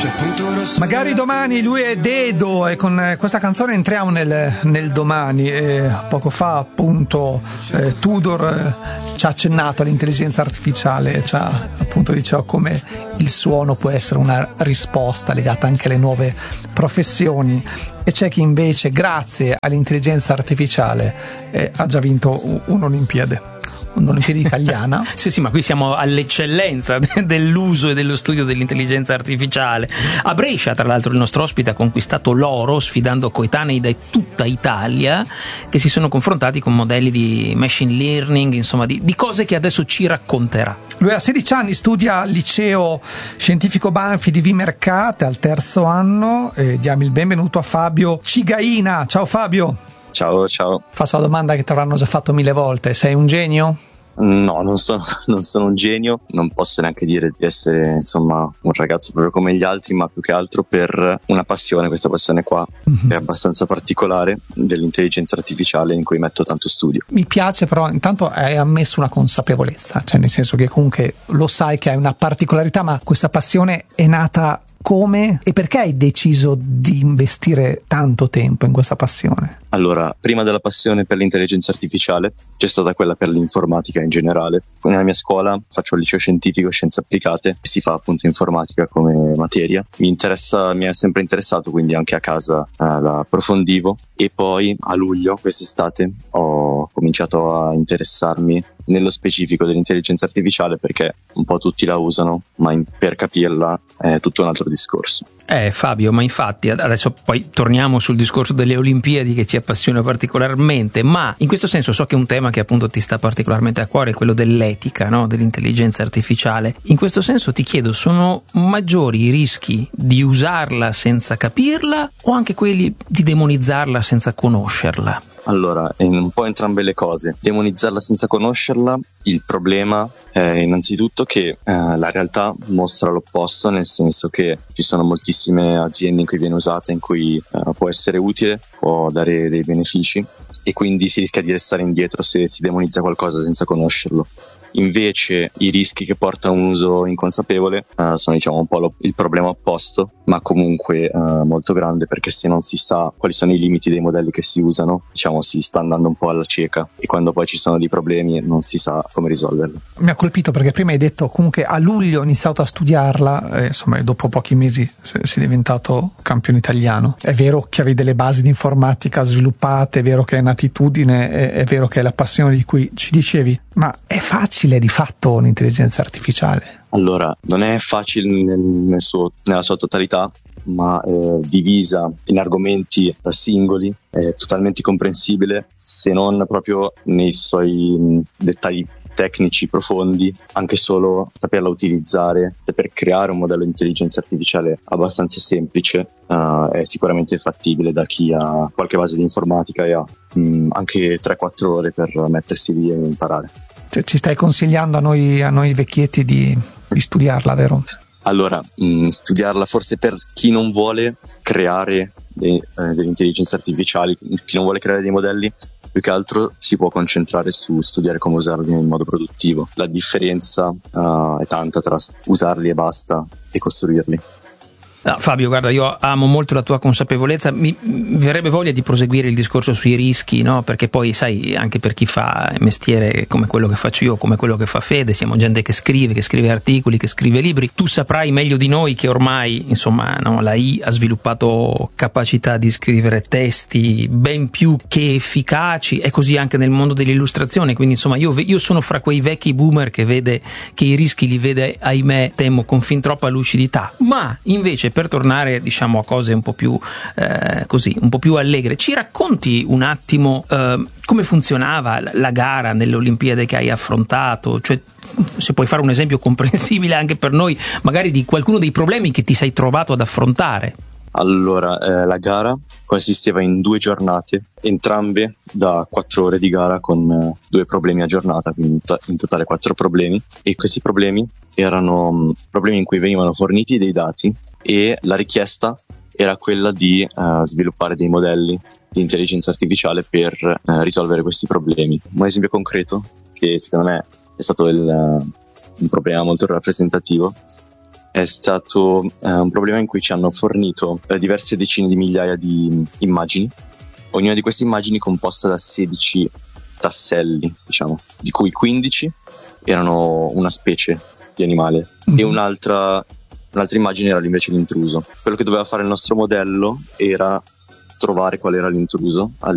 Magari domani, lui è Dedo e con questa canzone entriamo nel domani. Poco fa appunto Tudor ci ha accennato all'intelligenza artificiale, appunto diceva come il suono può essere una risposta legata anche alle nuove professioni, e c'è chi invece grazie all'intelligenza artificiale ha già vinto un'Olimpiade italiana. Sì, ma qui siamo all'eccellenza dell'uso e dello studio dell'intelligenza artificiale. A Brescia, tra l'altro, il nostro ospite ha conquistato l'oro sfidando coetanei da tutta Italia che si sono confrontati con modelli di machine learning, insomma di cose che adesso ci racconterà. Lui ha 16 anni, studia al liceo scientifico Banfi di Vimercate al terzo anno, e diamo il benvenuto a Fabio Cigaina. Ciao Fabio. Ciao. Faccio la domanda che ti avranno già fatto 1000 volte: sei un genio? No, non sono un genio, non posso neanche dire di essere insomma un ragazzo proprio come gli altri, ma più che altro per una passione, questa passione qua è abbastanza particolare, dell'intelligenza artificiale, in cui metto tanto studio. Mi piace, però intanto hai ammesso una consapevolezza, cioè nel senso che comunque lo sai che hai una particolarità, ma questa passione è nata come e perché hai deciso di investire tanto tempo in questa passione? Allora, prima della passione per l'intelligenza artificiale c'è stata quella per l'informatica in generale. Nella mia scuola faccio il liceo scientifico Scienze Applicate e si fa appunto informatica come materia. Mi è sempre interessato, quindi anche a casa la approfondivo, e poi a luglio quest'estate ho cominciato a interessarmi nello specifico dell'intelligenza artificiale, perché un po' tutti la usano, ma per capirla è tutto un altro discorso. Fabio, ma infatti adesso poi torniamo sul discorso delle Olimpiadi che ci appassiona particolarmente, ma in questo senso so che un tema che appunto ti sta particolarmente a cuore è quello dell'etica, no? Dell'intelligenza artificiale. In questo senso ti chiedo, sono maggiori i rischi di usarla senza capirla o anche quelli di demonizzarla senza conoscerla? Allora, un po' entrambe le cose. Demonizzarla senza conoscerla, il problema è innanzitutto che la realtà mostra l'opposto, nel senso che ci sono moltissime aziende in cui viene usata, in cui può essere utile, può dare dei benefici, e quindi si rischia di restare indietro se si demonizza qualcosa senza conoscerlo. Invece i rischi che porta a un uso inconsapevole sono un po' il problema opposto, ma comunque molto grande, perché se non si sa quali sono i limiti dei modelli che si usano, si sta andando un po' alla cieca, e quando poi ci sono dei problemi non si sa come risolverli. Mi ha colpito perché prima hai detto comunque a luglio ho iniziato a studiarla, e dopo pochi mesi sei diventato campione italiano. È vero che avevi delle basi di informatica sviluppate, è vero che è un'attitudine, è vero che è la passione di cui ci dicevi, ma è facile di fatto l'intelligenza artificiale? Allora, non è facile nella sua totalità, ma divisa in argomenti singoli è totalmente comprensibile, se non proprio nei suoi dettagli tecnici profondi. Anche solo saperla utilizzare, saper creare un modello di intelligenza artificiale abbastanza semplice è sicuramente fattibile da chi ha qualche base di informatica e ha anche 3-4 ore per mettersi lì e imparare. Cioè, ci stai consigliando a noi vecchietti di studiarla, vero? Allora, studiarla forse per chi non vuole creare delle intelligenze artificiali, chi non vuole creare dei modelli, più che altro si può concentrare su studiare come usarli in modo produttivo. La differenza è tanta tra usarli e basta e costruirli. No, Fabio, guarda, io amo molto la tua consapevolezza, mi verrebbe voglia di proseguire il discorso sui rischi, no? Perché poi sai, anche per chi fa mestiere come quello che faccio io, come quello che fa Fede, siamo gente che scrive articoli, che scrive libri. Tu saprai meglio di noi che ormai, insomma, no, la I ha sviluppato capacità di scrivere testi ben più che efficaci, è così anche nel mondo dell'illustrazione, quindi insomma io sono fra quei vecchi boomer che i rischi li vede, ahimè, temo, con fin troppa lucidità. Ma invece, per tornare a cose un po' più un po' più allegre, ci racconti un attimo come funzionava la gara nelle Olimpiadi che hai affrontato, cioè se puoi fare un esempio comprensibile anche per noi, magari di qualcuno dei problemi che ti sei trovato ad affrontare. Allora, la gara consisteva in 2 giornate, entrambe da 4 ore di gara, con 2 problemi a giornata, quindi in totale 4 problemi, e questi problemi erano problemi in cui venivano forniti dei dati e la richiesta era quella di sviluppare dei modelli di intelligenza artificiale per risolvere questi problemi. Un esempio concreto, che secondo me è stato un problema molto rappresentativo, è stato un problema in cui ci hanno fornito diverse decine di migliaia di immagini, ognuna di queste immagini composta da 16 tasselli, diciamo, di cui 15 erano una specie di animale e un'altra immagine era invece l'intruso. Quello che doveva fare il nostro modello era trovare qual era l'intruso